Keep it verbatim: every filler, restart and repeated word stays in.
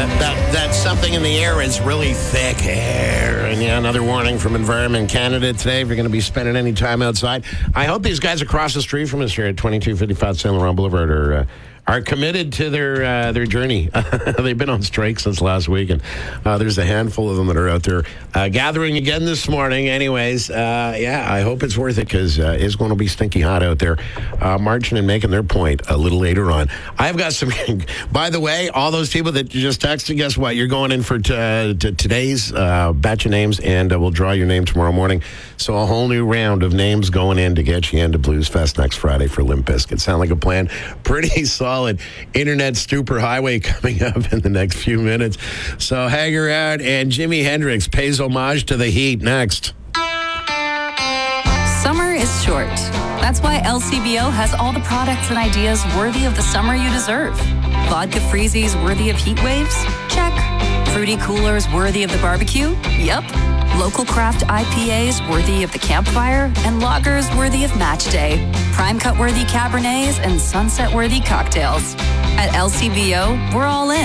that, that, that something in the air is really thick air. And yeah, another warning from Environment Canada today if you're going to be spending any time outside. I hope these guys across the street from us here at twenty-two fifty-five Saint Laurent Boulevard are... Uh, are committed to their uh, their journey. They've been on strike since last week, and uh, there's a handful of them that are out there uh, gathering again this morning. Anyways, uh, yeah, I hope it's worth it because uh, it's going to be stinky hot out there, uh, marching and making their point a little later on. I've got some, by the way, all those people that you just texted, guess what? You're going in for t- uh, t- today's uh, batch of names, and uh, we'll draw your name tomorrow morning. So a whole new round of names going in to get you into Blues Fest next Friday for Limp Bizkit. Sound like a plan? Pretty solid. Internet Stupor Highway coming up in the next few minutes. So hang around, and Jimi Hendrix pays homage to the heat next. Summer is short. That's why L C B O has all the products and ideas worthy of the summer you deserve. Vodka freezies worthy of heat waves? Check. Fruity coolers worthy of the barbecue? Yep. Local craft I P As worthy of the campfire, and lagers worthy of match day. Prime cut worthy Cabernets and sunset worthy cocktails. At L C B O, we're all in.